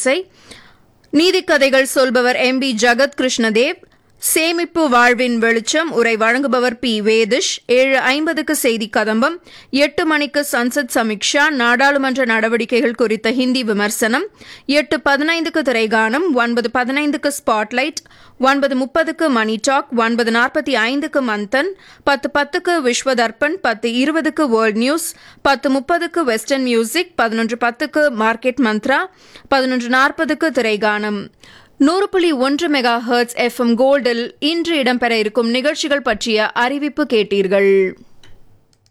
இசை. நீதிக்கதைகள் சொல்பவர் எம்பி ஜகத் கிருஷ்ணதேவ். சேமிப்பு வாழ்வின் வெளிச்சம் உரை வழங்குபவர் பி வேதிஷ். 7:50க்கு செய்தி கதம்பம். 8 மணிக்கு சன்சத் சமீக்ஷா நாடாளுமன்ற நடவடிக்கைகள் குறித்த ஹிந்தி விமர்சனம். 8:15க்கு திரைகானம். 9:15க்கு ஸ்பாட்லைட். 9:30க்கு மணி டாக். 9:45க்கு மந்தன். 10:10க்கு விஸ்வ தர்ப்பண். 10:20க்கு world news. 10:30க்கு western music. 11:10க்கு market Mantra. 11:40க்கு திரைகானம். 100.1 மெகா ஹெர்ட்ஸ் FM கோல்டில் இன்று இடம்பெற இருக்கும் நிகழ்ச்சிகள் பற்றிய அறிவிப்பு கேட்டீர்கள்.